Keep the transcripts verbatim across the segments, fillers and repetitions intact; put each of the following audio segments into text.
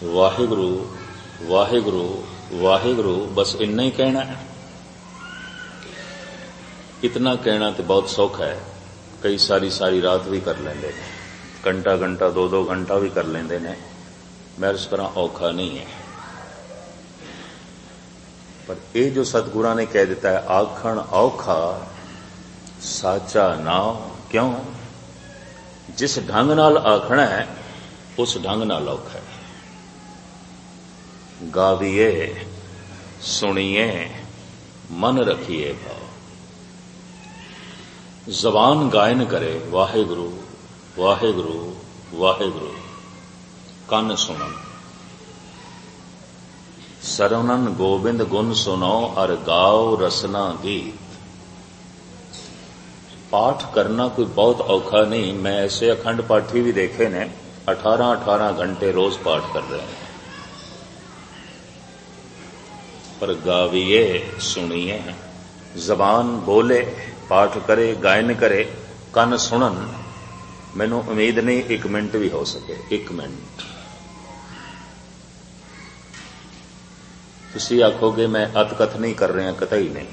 वाहिगुरु वाहिगुरु वाहिगुरु, बस इन्ना ही कहना है। इतना कहना तो बहुत सौखा है, कई सारी सारी रात भी कर लेंगे, घंटा घंटा दो दो घंटा भी कर लेंगे ने, मैं इस तरह औखा नहीं है। पर ये जो सतगुरां ने कह दिता है, आखण औखा साचा नाम, क्यों? जिस ढंग नाल आखना है उस ढंग नाल औखा है। गाविए सुनिए मन रखिए भाव, जबान गायन करे वाहिगुरु वाहिगुरु वाहिगुरु, कन सुनन सरवणन गोबिंद गुण सुनो और गाओ रसना गीत। पाठ करना कोई बहुत औखा नहीं। मैं ऐसे अखंड पाठी भी देखे ने अठारह अठारह घंटे रोज पाठ कर रहे हैं। पर गाविए सुनिए, जबान बोले, पाठ करे, गायन करे, कन सुनन, मैनू उम्मीद नहीं एक मिनट भी हो सके। एक मिनट तुसी आखोगे मैं अतकथ नहीं कर रहा, कतई नहीं।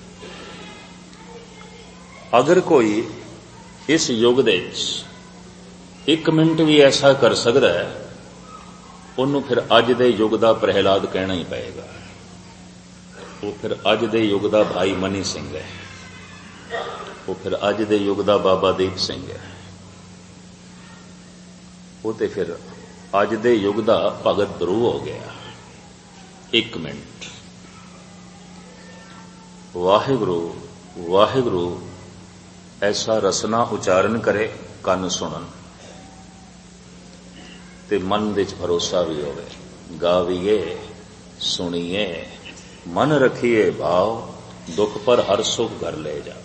अगर कोई इस युग दे एक मिनट भी ऐसा कर सकता है, उन्होंने फिर अज दे युग दा प्रहलाद कहना ही पएगा। वो फिर अज दे युग दा भाई मनी सिंह है, वो फिर अज दे युग दा बाबा दीप सिंह है, वो तो फिर अज दे युग दा भगत ध्रुव हो गया। एक मिनट वाहिगुरु वाहिगुरु ऐसा रसना उच्चारण करे, कन सुनन ते मन विच भरोसा भी होवे। गाविए सुनिए मन रखिए भाव, दुख पर हर सुख घर ले जा।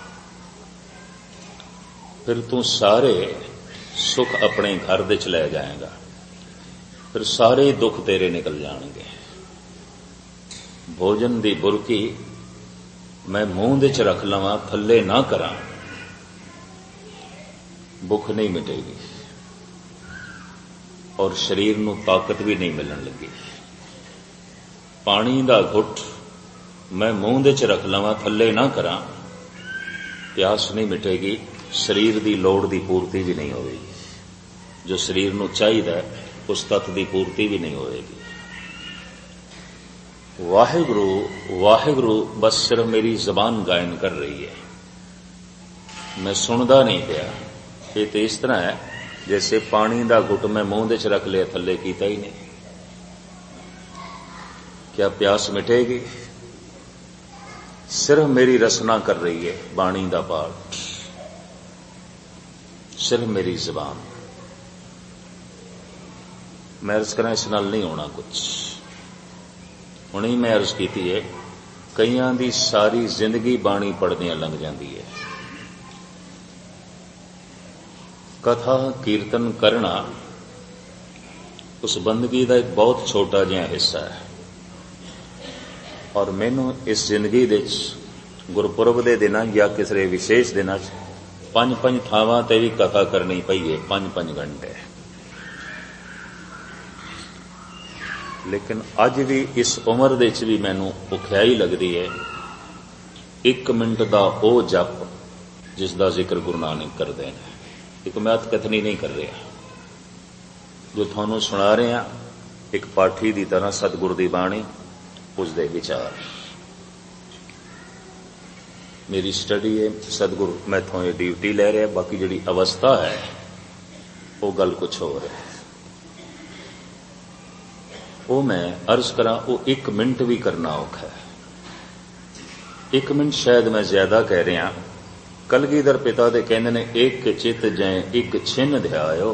फिर तू सारे सुख अपने घर दे च ले जाएगा, फिर सारे दुख तेरे निकल जाएंगे। भोजन दी बुरकी मैं मूंह दे च रख लवां, थल्ले ना करा, भुख नहीं मिटेगी और शरीर नूं ताकत भी नहीं मिलण लगी। पानी दा घुट मैं मूंह दे च रख लवां, थल्ले ना करा, प्यास नहीं मिटेगी, शरीर दी लोड़ दी पूर्ति भी नहीं होगी। जो शरीर नूं चाहिदा उस तत्त दी पूर्ति भी नहीं होगी। वाहिगुरु वाहिगुरु बस सिर्फ मेरी जबान गायन कर रही है, मैं सुनदा नहीं पिया। ये तो इस तरह है जैसे पानी दा घुट मैं मूंह दे च रख लिया, थल्ले कीता ही नहीं। क्या प्यास मिटेगी? सिर्फ मेरी रसना कर रही है बाणी दा पाठ, सिर्फ मेरी जबान। मैं अर्ज करा इस नाल नहीं होना कुछ। हुण ही मैं अर्ज की है, कईयां दी सारी जिंदगी बाणी पढ़दियां लंघ जाती है। कथा कीर्तन करना उस बंदगी का एक बहुत छोटा जिहा हिस्सा है। और मैनू इस जिंदगी दे गुरपुरब दे दिनां या किसी विशेष दिनां पंज पंज थावां ते भी कथा करनी पई है, पंज पंज घंटे। लेकिन अज भी इस उम्र दे च भी मैनू औखियाई लगदी है एक मिनट दा ओ जप जिसदा जिक्र गुरु नानक करदे ने। एक मैं अतकथनी नहीं कर रहा, जो थानू सुना रहे हैं एक पाठी की तरह सतगुर दी बाणी, उसदे विचार। मेरी स्टडी है, सतगुरु मैथों ये ड्यूटी ले रहे, बाकी जिहड़ी अवस्था है वो गल कुछ होर है। वो मैं अर्ज करा, वो एक मिनट भी करना औखा है। एक मिनट शायद मैं ज्यादा कह रहा। कलगीधर पिता दे कहंदे ने, एक चित जै एक छिन ध्यायो,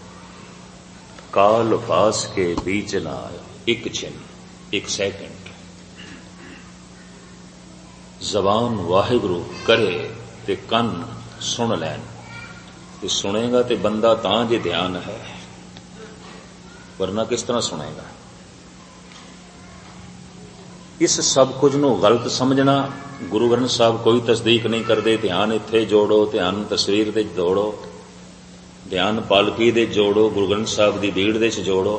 काल फास के बीच ना आयो। एक छिन, एक सेकंड। जबान वाहिगुरु करे ते कन सुन लैन। ते सुनेगा ते बंदा तां जे ध्यान है, वरना किस तरह सुनेगा। इस सब कुछ नूं गलत समझना, गुरु ग्रंथ साहब कोई तस्दीक नहीं करते। ध्यान इत्थे जोड़ो, ध्यान तस्वीर दे जोड़ो, ध्यान पालकी दे जोड़ो, गुरु ग्रंथ साहब दी भीड़ दे च जोड़ो।